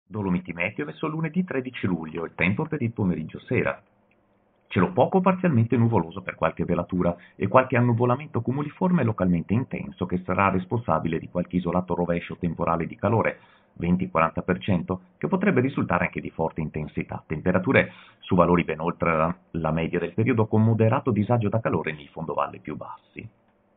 Dolomiti meteo verso lunedì 13 luglio, il tempo per il pomeriggio-sera. Cielo poco parzialmente nuvoloso per qualche velatura e qualche annuvolamento cumuliforme localmente intenso che sarà responsabile di qualche isolato rovescio temporale di calore, 20-40%, che potrebbe risultare anche di forte intensità. Temperature su valori ben oltre la media del periodo con moderato disagio da calore nei fondovalle più bassi.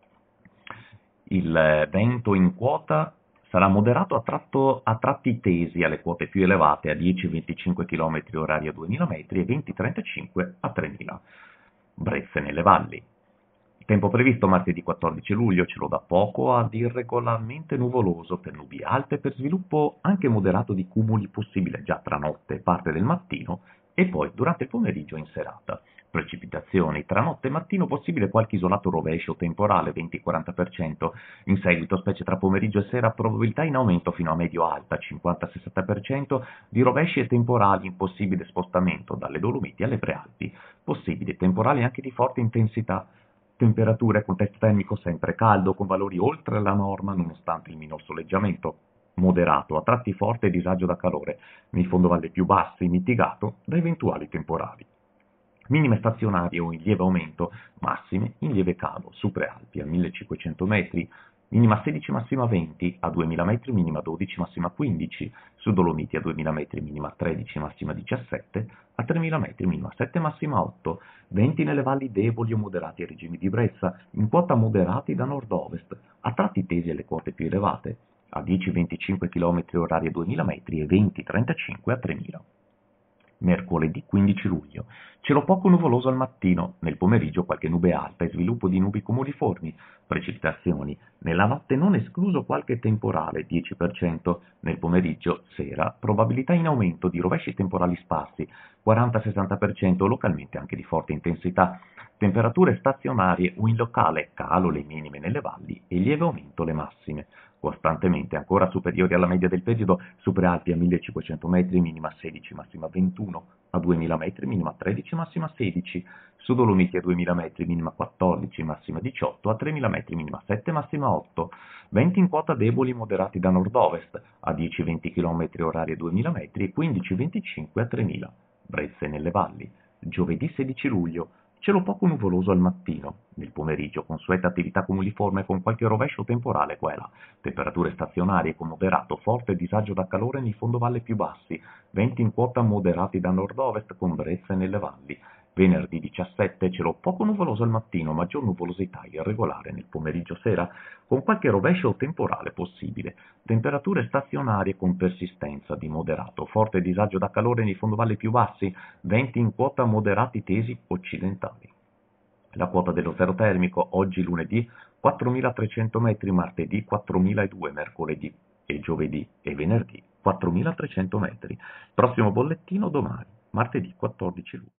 Il vento in quota sarà moderato a tratti tesi alle quote più elevate a 10-25 km orari a 2000 metri e 20-35 a 3000. Brezze nelle valli. Tempo previsto martedì 14 luglio, cielo da poco ad irregolarmente nuvoloso per nubi alte per sviluppo anche moderato di cumuli possibile già tra notte e parte del mattino e poi durante il pomeriggio in serata. Precipitazioni tra notte e mattino possibile qualche isolato rovescio temporale 20-40%, in seguito specie tra pomeriggio e sera probabilità in aumento fino a medio-alta 50-60% di rovesci e temporali in possibile spostamento dalle Dolomiti alle Prealpi, possibili temporali anche di forte intensità. Temperature con test termico sempre caldo, con valori oltre la norma nonostante il minor soleggiamento, moderato, a tratti forte disagio da calore, nei fondovalle più bassi mitigato da eventuali temporali. Minime stazionarie o in lieve aumento, massime in lieve calo, su Prealpi a 1500 metri, minima 16, massima 20, a 2000 metri minima 12, massima 15, su Dolomiti a 2000 metri minima 13, massima 17, a 3000 metri minima 7, massima 8, venti nelle valli deboli o moderati ai regimi di brezza, in quota moderati da nord-ovest, a tratti tesi alle quote più elevate, a 10-25 km orari a 2000 metri e 20-35 a 3000. Mercoledì 15 luglio. Cielo poco nuvoloso al mattino, nel pomeriggio qualche nube alta e sviluppo di nubi cumuliformi, precipitazioni. Nella notte non escluso qualche temporale, 10%, nel pomeriggio, sera, probabilità in aumento di rovesci temporali sparsi, 40-60%, localmente anche di forte intensità. Temperature stazionarie o in locale, calo le minime nelle valli e lieve aumento le massime. Costantemente ancora superiori alla media del periodo, su Prealpi a 1500 metri, minima 16, massima 21, a 2000 metri, minima 13, massima 16, su Dolomiti a 2000 metri, minima 14, massima 18, a 3000 metri, minima 7, massima 8, venti in quota deboli moderati da nord-ovest, a 10-20 km orari a 2000 metri e 15-25 a 3000, brezze nelle valli. Giovedì 16 luglio, cielo poco nuvoloso al mattino, nel pomeriggio consueta attività cumuliforme con qualche rovescio temporale qua e là, temperature stazionarie con moderato forte disagio da calore nei fondovalle più bassi, venti in quota moderati da nord-ovest con brezze nelle valli. Venerdì 17 cielo poco nuvoloso al mattino, maggior nuvolosità irregolare nel pomeriggio-sera, con qualche rovescio temporale possibile. Temperature stazionarie con persistenza di moderato, forte disagio da calore nei fondovalle più bassi, venti in quota moderati tesi occidentali. La quota dello zero termico oggi lunedì 4.300 metri, martedì 4.002, mercoledì e giovedì e venerdì 4.300 metri. Prossimo bollettino domani, martedì 14 luglio.